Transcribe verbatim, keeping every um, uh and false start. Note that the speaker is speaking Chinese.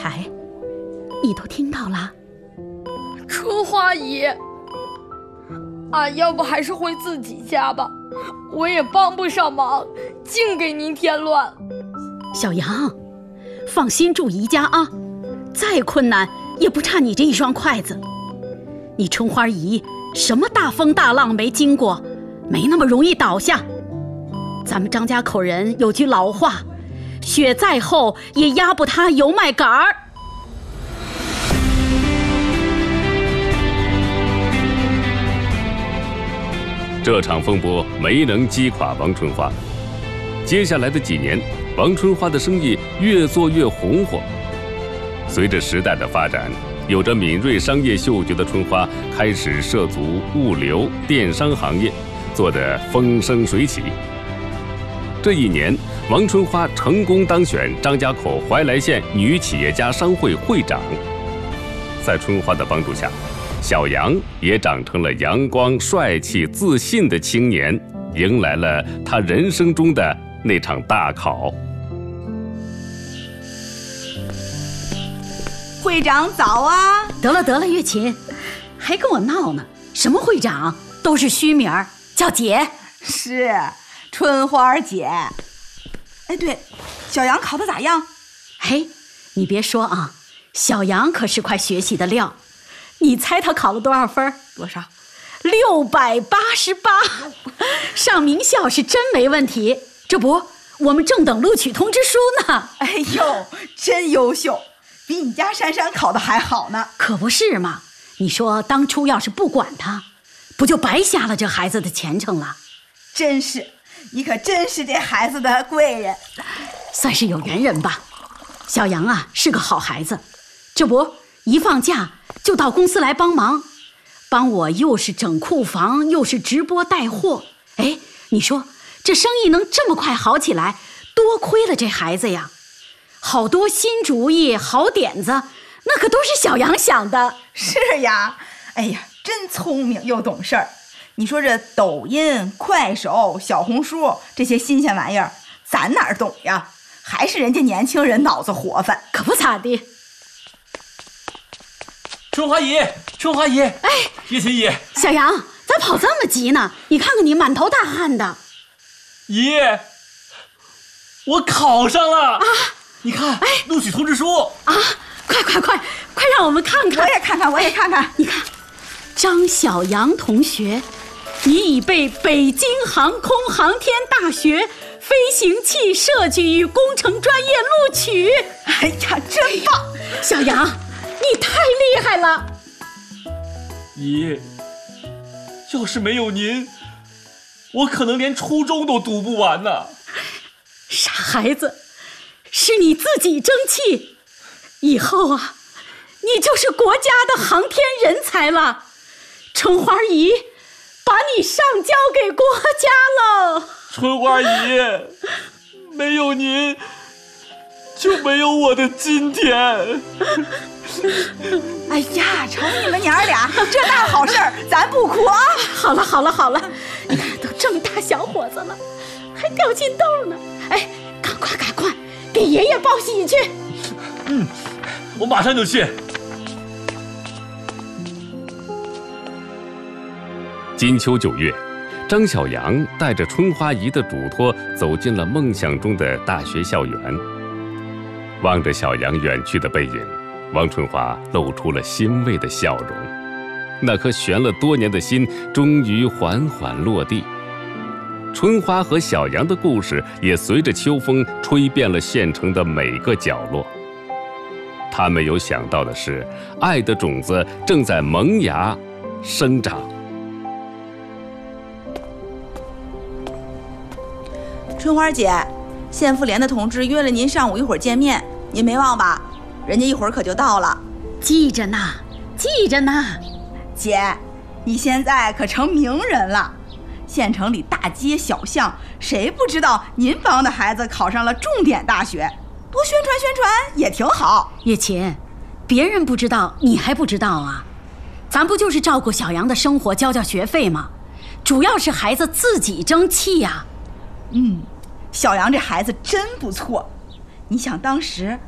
才，你都听到了？ 春花姨，俺要不还是回自己家吧，我也帮不上忙，净给您添乱。 小杨，放心住姨家啊，再困难也不差你这一双筷子。你春花姨什么大风大浪没经过，没那么容易倒下。咱们张家口人有句老话，雪再厚也压不塌油麦秆儿。 这场风波没能击垮王春花，接下来的几年，王春花的生意越做越红火。随着时代的发展，有着敏锐商业嗅觉的春花开始涉足物流、电商行业，做得风生水起。这一年，王春花成功当选张家口怀来县女企业家商会会长。在春花的帮助下，小杨也长成了阳光、帅气、自信的青年，迎来了他人生中的那场大考。 会长早啊！ 得了得了，月琴，还跟我闹呢？什么会长，都是虚名，叫姐。 是春花姐。哎，对，小杨考得咋样？ 嘿，你别说啊，小杨可是块学习的料。你猜他考了多少分？ 多少？ 六百八十八，上名校是真没问题。这不，我们正等录取通知书呢。 哎呦，真优秀，比你家珊珊考的还好呢。 可不是嘛？你说当初要是不管他，不就白瞎了这孩子的前程了？ 真是，你可真是这孩子的贵人， 算是有缘人吧。小杨啊，是个好孩子，这不一放假就到公司来帮忙，帮我又是整库房，又是直播带货。哎，你说这生意能这么快好起来，多亏了这孩子呀！好多新主意、好点子，那可都是小杨想的。 是呀，哎呀，真聪明又懂事儿。你说这抖音、快手、小红书这些新鲜玩意儿，咱哪儿懂呀？还是人家年轻人脑子活泛。 可不咋地。 春花姨，春花姨，哎，月琴姨， 小杨，咋跑这么急呢？你看看你满头大汗的。 姨，我考上了啊！你看，哎，录取通知书啊！快快快快让我们看看！ 我也看看，我也看看。 你看，张小杨同学，你已被北京航空航天大学飞行器设计与工程专业录取。 哎呀，真棒！ 小杨，你太厉害了！ 姨，要是没有您，我可能连初中都读不完呢。 傻孩子，是你自己争气，以后啊，你就是国家的航天人才了。春花姨把你上交给国家了。 春花姨，没有您就没有我的今天。 哎呀，瞅你们娘俩这大好事儿，咱不哭啊！ 好了好了好了，你看都这么大小伙子了，还掉金豆呢。哎，赶快赶快给爷爷报喜去。 嗯，我马上就去。 金秋九月，张小杨带着春花姨的嘱托走进了梦想中的大学校园。望着小杨远去的背影，王春花露出了欣慰的笑容。那颗悬了多年的心终于缓缓落地。春花和小杨的故事也随着秋风吹遍了县城的每个角落。他没有想到的是，爱的种子正在萌芽生长。 春花姐，县妇联的同志约了您上午一会儿见面，您没忘吧？人家一会儿可就到了。 记着呢，记着呢。 姐，你现在可成名人了，县城里大街小巷，谁不知道您帮的孩子考上了重点大学？多宣传宣传也挺好。 月琴，别人不知道，你还不知道啊？咱不就是照顾小杨的生活，交交学费吗？主要是孩子自己争气呀。 嗯，小杨这孩子真不错。你想当时